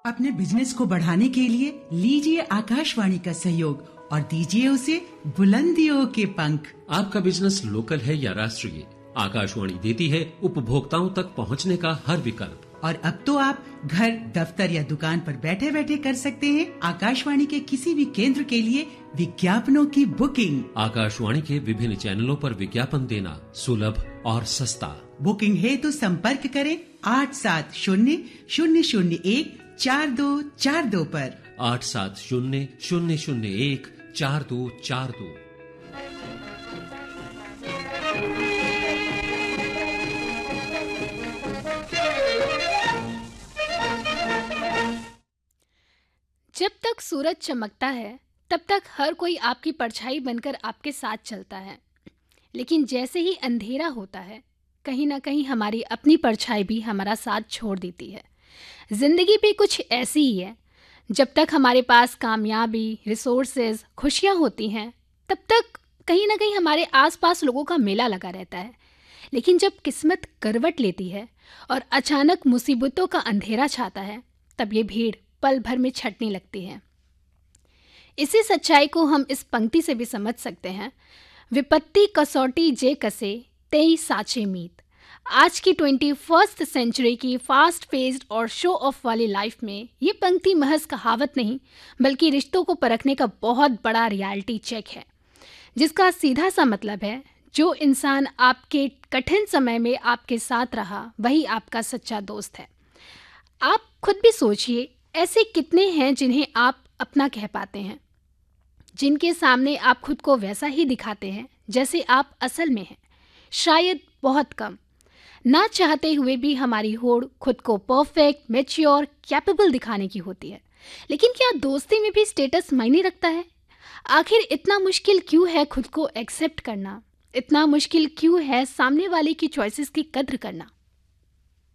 अपने बिजनेस को बढ़ाने के लिए लीजिए आकाशवाणी का सहयोग और दीजिए उसे बुलंदियों के पंख। आपका बिजनेस लोकल है या राष्ट्रीय, आकाशवाणी देती है उपभोक्ताओं तक पहुंचने का हर विकल्प। और अब तो आप घर, दफ्तर या दुकान पर बैठे बैठे कर सकते हैं आकाशवाणी के किसी भी केंद्र के लिए विज्ञापनों की बुकिंग। आकाशवाणी के विभिन्न चैनलों पर विज्ञापन देना सुलभ और सस्ता। बुकिंग है तो संपर्क करें 8700014242 पर। 8700014242। जब तक सूरज चमकता है तब तक हर कोई आपकी परछाई बनकर आपके साथ चलता है, लेकिन जैसे ही अंधेरा होता है कहीं ना कहीं हमारी अपनी परछाई भी हमारा साथ छोड़ देती है। ज़िंदगी भी कुछ ऐसी ही है। जब तक हमारे पास कामयाबी, रिसोर्सेज, खुशियाँ होती हैं तब तक कहीं ना कहीं हमारे आसपास लोगों का मेला लगा रहता है, लेकिन जब किस्मत करवट लेती है और अचानक मुसीबतों का अंधेरा छाता है तब ये भीड़ पल भर में छटने लगती है। इसी सच्चाई को हम इस पंक्ति से भी समझ सकते हैं, विपत्ति कसौटी जे कसे तेई साचे मीत। आज की 21st सेंचुरी की फास्ट पेस्ड और शो ऑफ वाली लाइफ में ये पंक्ति महज कहावत नहीं बल्कि रिश्तों को परखने का बहुत बड़ा रियलिटी चेक है, जिसका सीधा सा मतलब है जो इंसान आपके कठिन समय में आपके साथ रहा वही आपका सच्चा दोस्त है। आप खुद भी सोचिए, ऐसे कितने हैं जिन्हें आप अपना कह पाते हैं, जिनके सामने आप खुद को वैसा ही दिखाते हैं जैसे आप असल में हैं? शायद बहुत कम। ना चाहते हुए भी हमारी होड़ खुद को परफेक्ट, मैच्योर, कैपेबल दिखाने की होती है। लेकिन क्या दोस्ती में भी स्टेटस मायने रखता है? आखिर इतना मुश्किल क्यों है खुद को एक्सेप्ट करना? इतना मुश्किल क्यों है सामने वाले की चॉइसेस की कद्र करना?